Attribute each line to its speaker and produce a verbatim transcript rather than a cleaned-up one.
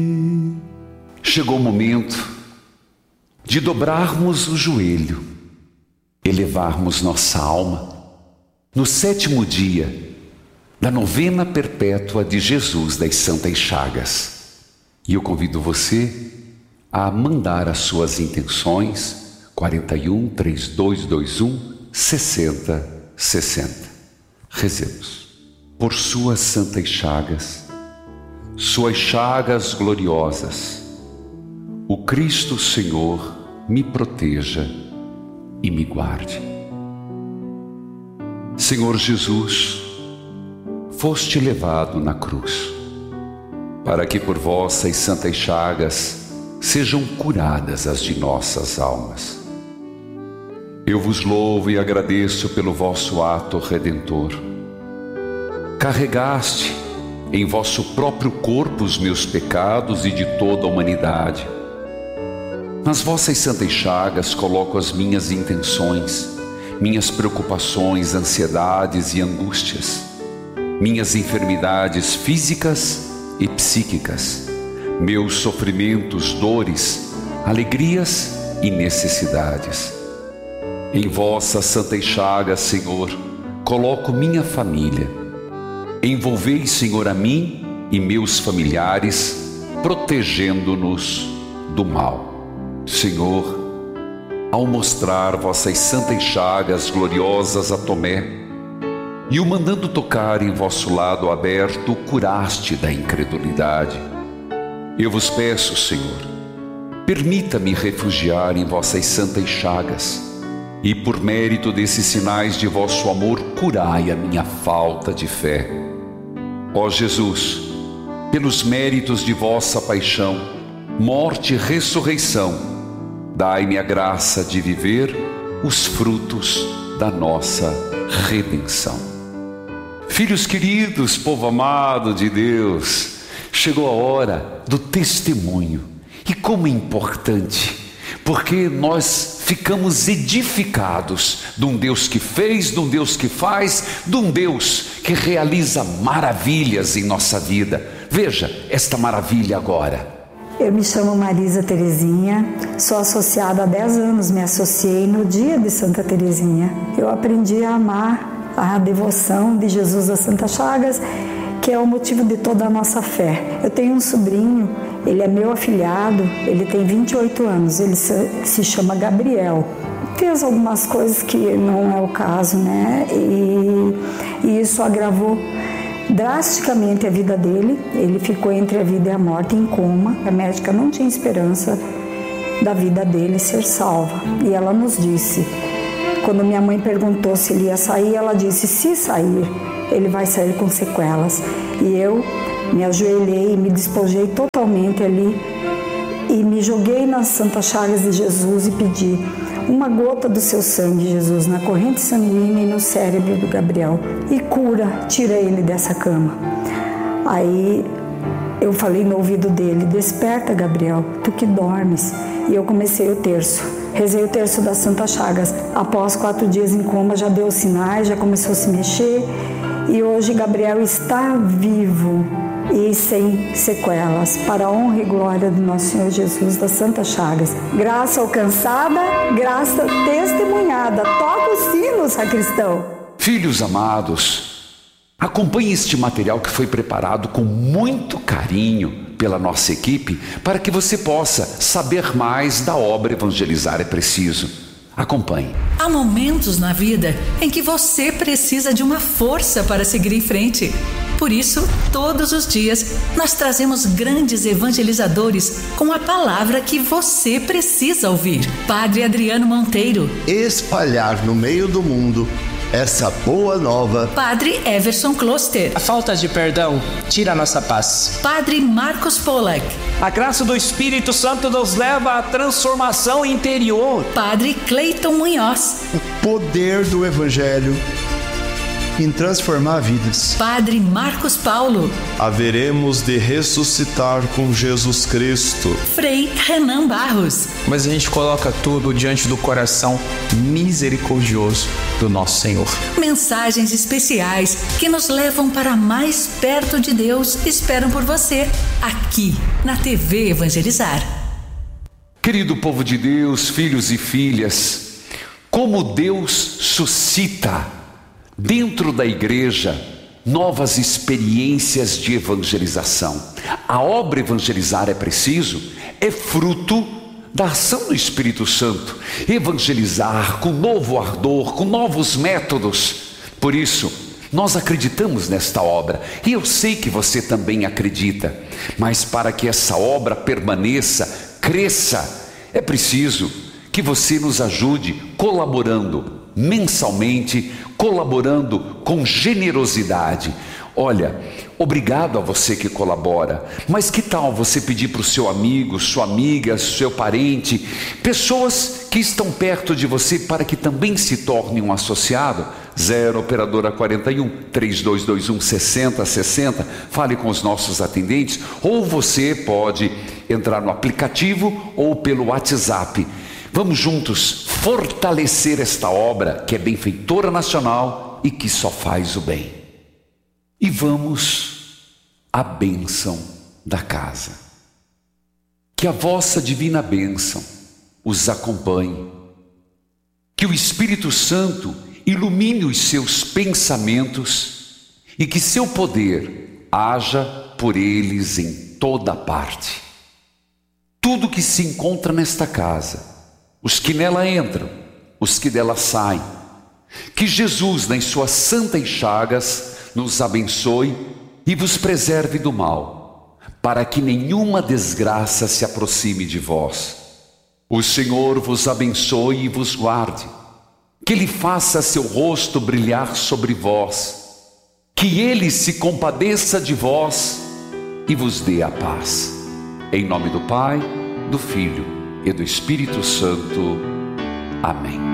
Speaker 1: Chegou o momento de dobrarmos o joelho, elevarmos nossa alma no sétimo dia da novena perpétua de Jesus das Santas Chagas. E eu convido você a mandar as suas intenções quarenta e um, trinta e dois, vinte e um, sessenta, sessenta. Rezemos. Por suas santas chagas, suas chagas gloriosas, o Cristo Senhor me proteja e me guarde. Senhor Jesus, foste levado na cruz, para que por vossas santas chagas sejam curadas as de nossas almas. Eu vos louvo e agradeço pelo vosso ato redentor. Carregaste em vosso próprio corpo os meus pecados e de toda a humanidade. Nas vossas santas chagas coloco as minhas intenções, minhas preocupações, ansiedades e angústias, minhas enfermidades físicas e psíquicas, meus sofrimentos, dores, alegrias e necessidades. Em vossas santas chagas, Senhor, coloco minha família. Envolvei, Senhor, a mim e meus familiares, protegendo-nos do mal. Senhor, ao mostrar vossas santas chagas gloriosas a Tomé e o mandando tocar em vosso lado aberto, o curaste da incredulidade. Eu vos peço, Senhor, permita-me refugiar em vossas santas chagas e, por mérito desses sinais de vosso amor, curai a minha falta de fé. Ó Jesus, pelos méritos de vossa paixão, morte e ressurreição, dai-me a graça de viver os frutos da nossa redenção. Filhos queridos, povo amado de Deus, chegou a hora do testemunho. E como é importante, porque nós ficamos edificados de um Deus que fez, de um Deus que faz, de um Deus que realiza maravilhas em nossa vida. Veja esta maravilha agora.
Speaker 2: Eu me chamo Marisa Terezinha, sou associada há dez anos, me associei no dia de Santa Terezinha. Eu aprendi a amar a devoção de Jesus das Santas Chagas, que é o motivo de toda a nossa fé. Eu tenho um sobrinho, ele é meu afilhado, ele tem vinte e oito anos, ele se, se chama Gabriel. Fez algumas coisas que não é o caso, né? E, e isso agravou drasticamente a vida dele. Ele ficou entre a vida e a morte em coma. A médica não tinha esperança da vida dele ser salva. E ela nos disse, quando minha mãe perguntou se ele ia sair, ela disse, se sair, ele vai sair com sequelas. E eu me ajoelhei e me despojei totalmente ali e me joguei nas santas chagas de Jesus e pedi uma gota do seu sangue, Jesus, na corrente sanguínea e no cérebro do Gabriel, e cura, tira ele dessa cama. Aí eu falei no ouvido dele, desperta, Gabriel, tu que dormes. E eu comecei o terço, rezei o terço das Santas Chagas. Após quatro dias em coma já deu sinais, já começou a se mexer, e hoje Gabriel está vivo e sem sequelas, para a honra e glória do nosso Senhor Jesus das Santas Chagas. Graça alcançada, graça testemunhada. Toca o sino, sacristão.
Speaker 1: Filhos amados, acompanhe este material que foi preparado com muito carinho pela nossa equipe, para que você possa saber mais da obra Evangelizar é Preciso. Acompanhe.
Speaker 3: Há momentos na vida em que você precisa de uma força para seguir em frente. Por isso, todos os dias, nós trazemos grandes evangelizadores com a palavra que você precisa ouvir. Padre Adriano Monteiro.
Speaker 4: Espalhar no meio do mundo essa boa nova.
Speaker 3: Padre Everson Kloster.
Speaker 5: A falta de perdão tira a nossa paz.
Speaker 3: Padre Marcos Pollack.
Speaker 5: A graça do Espírito Santo nos leva à transformação interior.
Speaker 3: Padre Cleiton Munhoz.
Speaker 4: O poder do Evangelho em transformar vidas.
Speaker 3: Padre Marcos Paulo.
Speaker 6: Haveremos de ressuscitar com Jesus Cristo.
Speaker 3: Frei Renan Barros.
Speaker 5: Mas a gente coloca tudo diante do coração misericordioso do nosso Senhor.
Speaker 3: Mensagens especiais que nos levam para mais perto de Deus esperam por você, aqui na T V Evangelizar.
Speaker 1: Querido povo de Deus, filhos e filhas, como Deus suscita dentro da igreja novas experiências de evangelização. A obra Evangelizar é Preciso é fruto da ação do Espírito Santo. Evangelizar com novo ardor, com novos métodos. Por isso, nós acreditamos nesta obra, e eu sei que você também acredita, mas para que essa obra permaneça, cresça, é preciso que você nos ajude colaborando mensalmente, colaborando com generosidade. Olha, obrigado a você que colabora, mas que tal você pedir para o seu amigo, sua amiga, seu parente, pessoas que estão perto de você para que também se tornem um associado? Zero operadora quarenta e um, três dois dois um, sessenta sessenta, fale com os nossos atendentes, ou você pode entrar no aplicativo ou pelo WhatsApp. Vamos juntos fortalecer esta obra que é benfeitora nacional e que só faz o bem. E vamos à bênção da casa. Que a vossa divina bênção os acompanhe. Que o Espírito Santo ilumine os seus pensamentos e que seu poder haja por eles em toda parte. Tudo que se encontra nesta casa, os que nela entram, os que dela saem, que Jesus, nas suas santas chagas, nos abençoe e vos preserve do mal, para que nenhuma desgraça se aproxime de vós. O Senhor vos abençoe e vos guarde, que Ele faça seu rosto brilhar sobre vós, que Ele se compadeça de vós e vos dê a paz. Em nome do Pai, do Filho e do Espírito Santo. Amém.